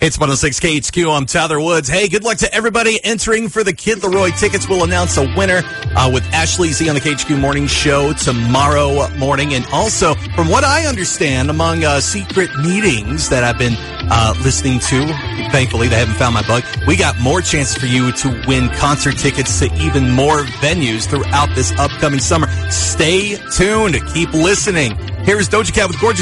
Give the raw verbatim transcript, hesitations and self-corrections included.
It's one oh six K H Q. I'm Tyler Woods. Hey, good luck to everybody entering for the Kid Leroy tickets. We'll announce a winner uh, with Ashley Z on the K H Q Morning Show tomorrow morning. And also, from what I understand, among uh, secret meetings that I've been uh, listening to, thankfully they haven't found my bug, we got more chances for you to win concert tickets to even more venues throughout this upcoming summer. Stay tuned. Keep listening. Here's Doja Cat with Gorgeous.